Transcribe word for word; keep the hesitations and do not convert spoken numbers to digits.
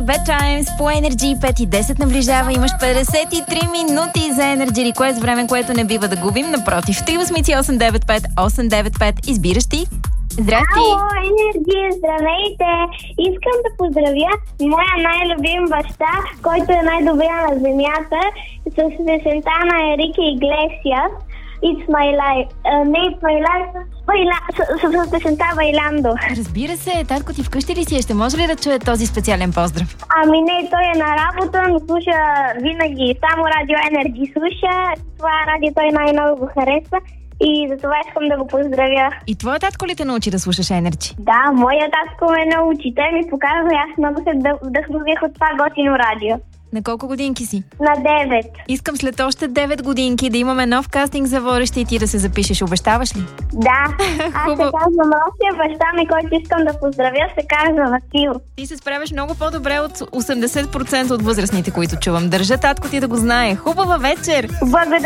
Bedtimes по Energy. пет и десет наближава. Имаш петдесет и три минути за Energy Request, време, което не бива да губим. Напротив, три осем осем девет пет осем девет пет. Избираш ти. Здрасти! Ало, Енерджи, здравейте! Искам да поздравя моя най-любим баща, който е най-добрия на земята, с песента на Ерике Иглесиас. It's my life. Uh, не It's my life. Байла... С, с, с песента Байландо. Разбира се, татко ти вкъщи ли си? Ще може ли да чуе този специален поздрав? Ами не, той е на работа, но слуша винаги. Само Радио Енерджи слуша. Това радио той най-много го харесва. И за това искам да го поздравя. И твоя татко ли те научи да слушаш Energy? Да, моя татко ме научи. Той ми показва и аз много се вдъхнових от това готино радио. На колко годинки си? На девет. Искам след още девет годинки да имаме нов кастинг за водеща и ти да се запишеш. Обещаваш ли? Да. Аз се казвам Росия, баща ми, който искам да поздравя, се казва Васил. Ти се справяш много по-добре от осемдесет процента от възрастните, които чувам. Държа татко ти да го знае. Хубава вечер! Благодаря.